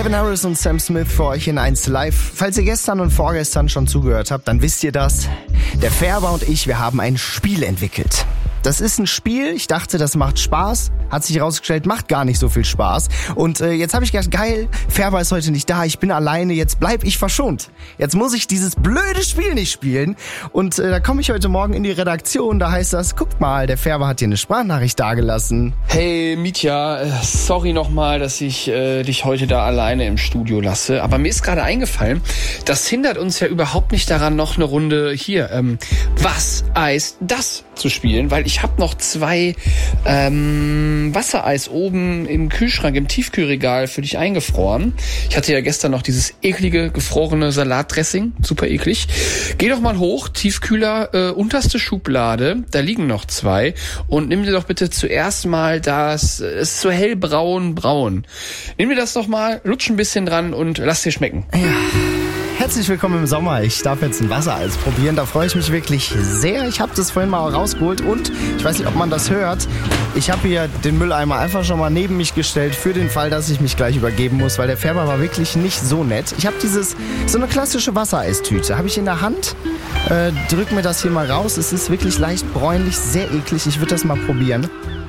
Calvin Harris und Sam Smith für euch in 1 Live. Falls ihr gestern und vorgestern schon zugehört habt, dann wisst ihr das. Der Färber und ich, wir haben ein Spiel entwickelt. Das ist ein Spiel, ich dachte, das macht Spaß. Hat sich herausgestellt, macht gar nicht so viel Spaß. Und jetzt habe ich gedacht, geil, Färber ist heute nicht da, ich bin alleine, jetzt bleib ich verschont. Jetzt muss ich dieses blöde Spiel nicht spielen. Und da komme ich heute Morgen in die Redaktion, da heißt das, guckt mal, der Färber hat dir eine Sprachnachricht dagelassen. Hey Mitja, sorry nochmal, dass ich dich heute da alleine im Studio lasse. Aber mir ist gerade eingefallen, das hindert uns ja überhaupt nicht daran, noch eine Runde hier, was Eis das zu spielen, weil ich habe noch 2 Wassereis oben im Kühlschrank, im Tiefkühlregal für dich eingefroren. Ich hatte ja gestern noch dieses eklige, gefrorene Salatdressing, super eklig. Geh doch mal hoch, Tiefkühler, unterste Schublade, da liegen noch 2 und nimm dir doch bitte zuerst mal das, es ist so hellbraun. Nimm dir das doch mal, lutsch ein bisschen dran und lass dir schmecken. Ja. Herzlich willkommen im Sommer. Ich darf jetzt ein Wassereis probieren. Da freue ich mich wirklich sehr. Ich habe das vorhin mal rausgeholt und ich weiß nicht, ob man das hört. Ich habe hier den Mülleimer einfach schon mal neben mich gestellt für den Fall, dass ich mich gleich übergeben muss, weil der Färber war wirklich nicht so nett. Ich habe so eine klassische Wassereistüte. Habe ich in der Hand. Drück mir das hier mal raus. Es ist wirklich leicht bräunlich, sehr eklig. Ich würde das mal probieren.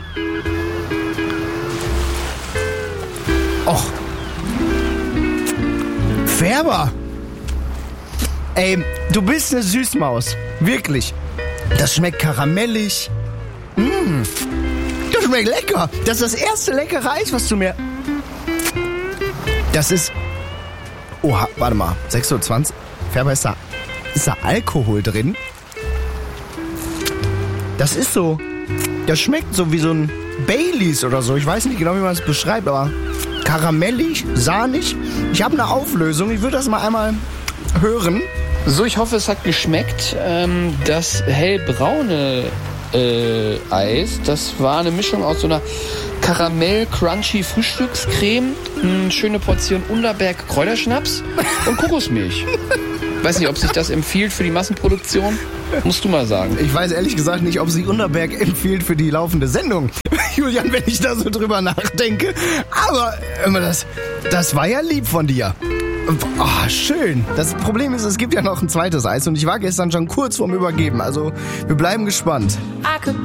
Och. Färber! Ey, du bist eine Süßmaus. Wirklich. Das schmeckt karamellig. Das schmeckt lecker. Das ist das erste leckere Eis, was du mir... Das ist... Oha, warte mal. 6:20 Uhr. Färber, ist da Alkohol drin? Das ist so... Das schmeckt so wie so ein Baileys oder so. Ich weiß nicht genau, wie man es beschreibt, aber... Karamellig, sahnig. Ich habe eine Auflösung. Ich würde das mal einmal hören. So, ich hoffe, es hat geschmeckt. Das hellbraune Eis, das war eine Mischung aus so einer Karamell-Crunchy-Frühstückscreme, eine schöne Portion Unterberg Kräuterschnaps und Kokosmilch. Weiß nicht, ob sich das empfiehlt für die Massenproduktion. Musst du mal sagen. Ich weiß ehrlich gesagt nicht, ob sich Unterberg empfiehlt für die laufende Sendung. Julian, wenn ich da so drüber nachdenke. Aber das war ja lieb von dir. Oh, schön. Das Problem ist, es gibt ja noch ein zweites Eis und ich war gestern schon kurz vorm Übergeben. Also, wir bleiben gespannt.